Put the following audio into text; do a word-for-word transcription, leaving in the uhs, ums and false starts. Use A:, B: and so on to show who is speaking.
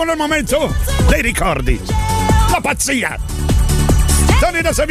A: siamo nel momento dei ricordi. La pazzia. Tony da Savini.